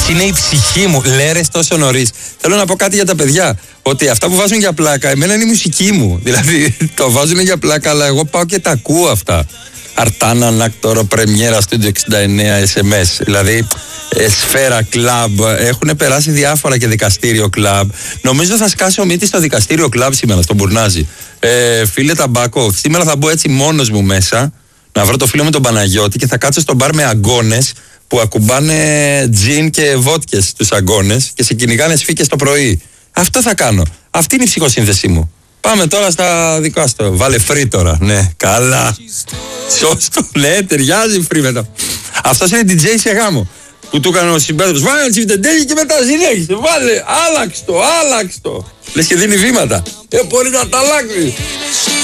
Έτσι είναι η ψυχή μου. Λέρες τόσο νωρίς. Θέλω να πω κάτι για τα παιδιά. Ότι αυτά που βάζουν για πλάκα, εμένα είναι η μουσική μου. Δηλαδή το βάζουν για πλάκα, αλλά εγώ πάω και τα ακούω αυτά. Αρτάνα, Νακτόρο, Πρεμιέρα, Studio 69, SMS. Δηλαδή Σφαίρα κλαμπ. Έχουν περάσει διάφορα και δικαστήριο κλαμπ. Νομίζω θα σκάσει ο Μύτης στο δικαστήριο κλαμπ σήμερα, στον Μπουρνάζι. Φίλε Ταμπάκο, σήμερα θα μπω έτσι μόνος μου μέσα, να βρω το φίλο με τον Παναγιώτη και θα κάτσω στο μπαρ με αγκώνες που ακουμπάνε τζιν και βότκες στους αγκώνες και σε κυνηγάνε σφίκες το πρωί. Αυτό θα κάνω. Αυτή είναι η ψυχοσύνθεσή μου. Πάμε τώρα στα δικά σου. Βάλε free τώρα. Ναι, καλά. Σωστό. Ναι, ταιριάζει free μετά. Αυτός είναι DJ σε γάμο. Που του έκανε ο συμπέδρος. Βάλε ένα τσιφτεντέλι και μετά συνέχισε. Βάλε, άλλαξ το. Λες και δίνει βήματα. Μπορεί να τα αλλάξει.